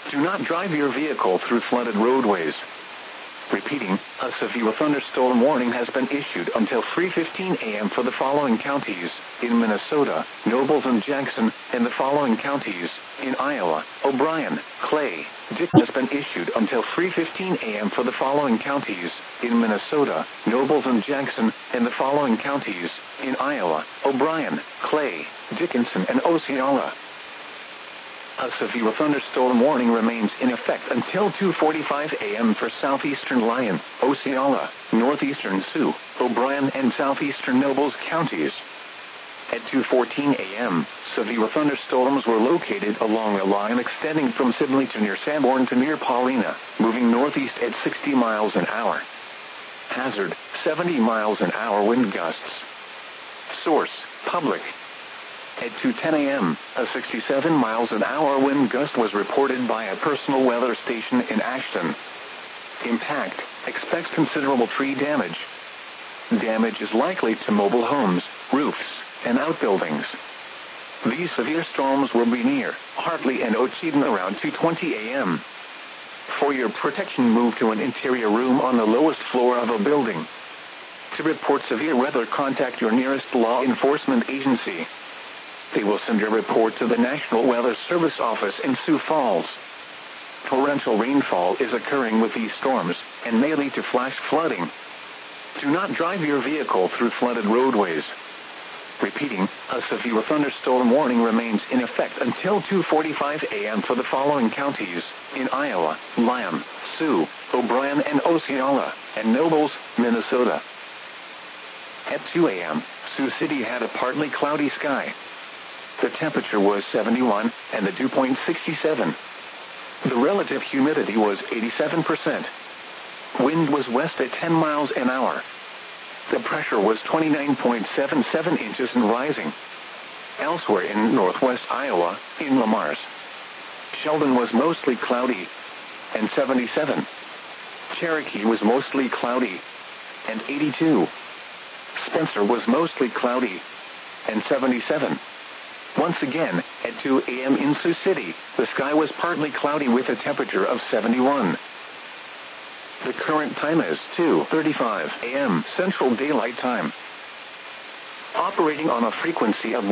Do not drive your vehicle through flooded roadways. Repeating, a severe thunderstorm warning has been issued until 3:15 a.m. for the following counties: in Minnesota, Nobles and Jackson, and the following counties: in Iowa, O'Brien, Clay, Dick has been issued until 3:15 a.m. for the following counties: in Minnesota, Nobles and Jackson, and the following counties: in Iowa, O'Brien, Clay, Dickinson, and Osceola. A severe thunderstorm warning remains in effect until 2:45 a.m. for southeastern Lyon, Osceola, northeastern Sioux, O'Brien, and southeastern Nobles counties. At 2:14 a.m., severe thunderstorms were located along a line extending from Sibley to near Sanborn to near Paulina, moving northeast at 60 miles an hour. Hazard, 70 miles an hour wind gusts. Source, public. At 2:10 a.m., a 67 miles an hour wind gust was reported by a personal weather station in Ashton. Impact, expects considerable tree damage. Damage is likely to mobile homes, roofs, and outbuildings. These severe storms will be near Hartley and Ocheyedan around 2:20 a.m. For your protection, move to an interior room on the lowest floor of a building. To report severe weather, contact your nearest law enforcement agency. They will send your report to the National Weather Service office in Sioux Falls. Torrential rainfall is occurring with these storms, and may lead to flash flooding. Do not drive your vehicle through flooded roadways. Repeating, a severe thunderstorm warning remains in effect until 2:45 a.m. for the following counties: in Iowa, Lyon, Sioux, O'Brien, and Osceola, and Nobles, Minnesota. At 2 a.m., Sioux City had a partly cloudy sky. The temperature was 71, and the dew point 67. The relative humidity was 87%. Wind was west at 10 miles an hour. The pressure was 29.77 inches and rising. Elsewhere in northwest Iowa, in Le Mars, Sheldon was mostly cloudy, and 77. Cherokee was mostly cloudy, and 82. Spencer was mostly cloudy, and 77. Once again, at 2 a.m. in Sioux City, the sky was partly cloudy with a temperature of 71. The current time is 2:35 a.m. Central Daylight Time. Operating on a frequency of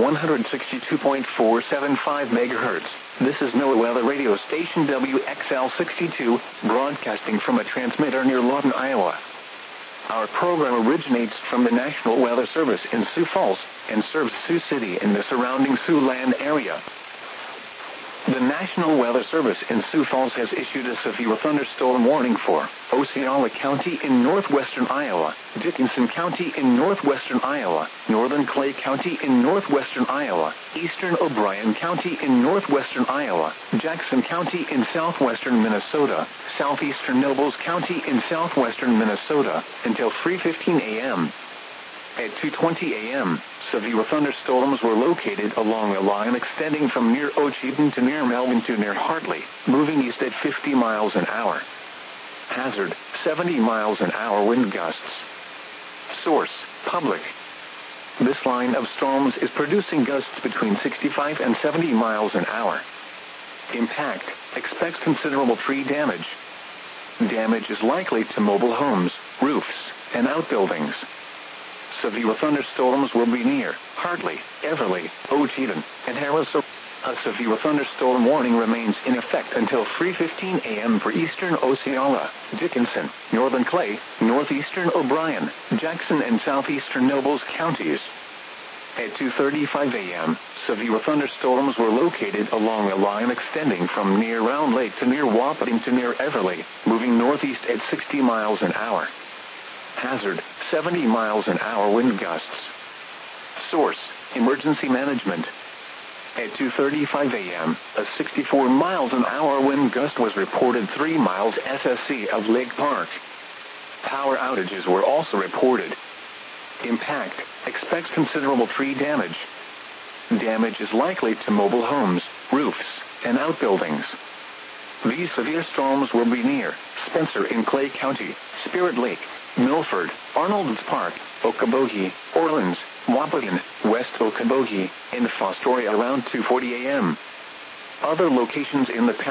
162.475 MHz, this is NOAA Weather Radio Station WXL62, broadcasting from a transmitter near Lawton, Iowa. Our program originates from the National Weather Service in Sioux Falls, and serves Sioux City and the surrounding Siouxland area. The National Weather Service in Sioux Falls has issued a severe thunderstorm warning for Osceola County in northwestern Iowa, Dickinson County in northwestern Iowa, northern Clay County in northwestern Iowa, eastern O'Brien County in northwestern Iowa, Jackson County in southwestern Minnesota, southeastern Nobles County in southwestern Minnesota, until 3:15 a.m. At 2:20 a.m., severe thunderstorms were located along a line extending from near Ocheyedan to near Melvin to near Hartley, moving east at 50 miles an hour. Hazard, 70 miles an hour wind gusts. Source, public. This line of storms is producing gusts between 65 and 70 miles an hour. Impact, expects considerable tree damage. Damage is likely to mobile homes, roofs, and outbuildings. Severe thunderstorms will be near Hartley, Everly, Ocheyedan, and Harrison. A severe thunderstorm warning remains in effect until 3:15 a.m. for eastern Osceola, Dickinson, northern Clay, northeastern O'Brien, Jackson, and southeastern Nobles counties. At 2:35 a.m., severe thunderstorms were located along a line extending from near Round Lake to near Wahpeton to near Everly, moving northeast at 60 miles an hour. Hazard, 70 miles an hour wind gusts. Source, emergency management. At 2:35 a.m., a 64 miles an hour wind gust was reported 3 miles SSE of Lake Park. Power outages were also reported. Impact, expects considerable tree damage. Damage is likely to mobile homes, roofs, and outbuildings. These severe storms will be near Spencer in Clay County, Spirit Lake, Milford, Arnold's Park, Okoboji, Orleans, Wahpeton, West Okoboji, and Fostoria around 2:40 a.m. Other locations in the